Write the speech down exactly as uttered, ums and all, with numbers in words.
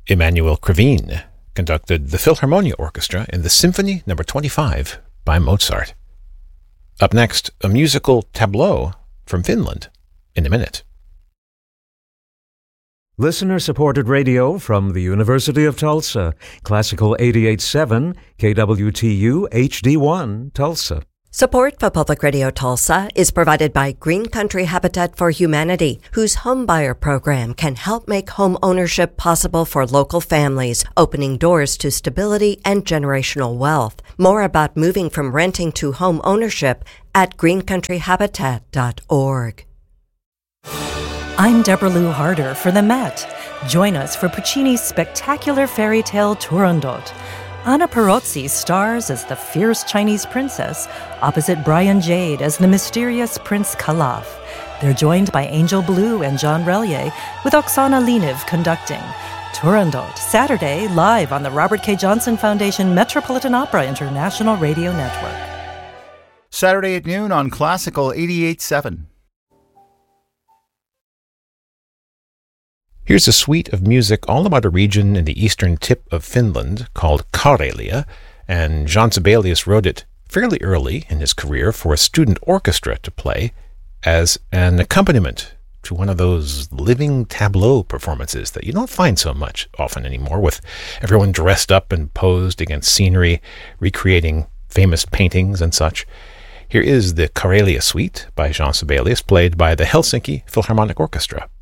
Emanuel Krivine conducted the Philharmonia Orchestra in the Symphony Number twenty-five by Mozart. Up next, a musical tableau from Finland in a minute. Listener-supported radio from the University of Tulsa. Classical eighty-eight point seven, K W T U H D one, Tulsa. Support for Public Radio Tulsa is provided by Green Country Habitat for Humanity, whose homebuyer program can help make home ownership possible for local families, opening doors to stability and generational wealth. More about moving from renting to home ownership at green country habitat dot org. I'm Deborah Lou Harder for the Met. Join us for Puccini's spectacular fairy tale Turandot. Anna Perozzi stars as the fierce Chinese princess, opposite Brian Jade as the mysterious Prince Kalaf. They're joined by Angel Blue and John Relier, with Oksana Leniv conducting. Turandot, Saturday, live on the Robert K. Johnson Foundation Metropolitan Opera International Radio Network. Saturday at noon on Classical eighty-eight point seven. Here's a suite of music all about a region in the eastern tip of Finland called Karelia, and Jean Sibelius wrote it fairly early in his career for a student orchestra to play as an accompaniment to one of those living tableau performances that you don't find so much often anymore, with everyone dressed up and posed against scenery, recreating famous paintings and such. Here is the Karelia Suite by Jean Sibelius, played by the Helsinki Philharmonic Orchestra.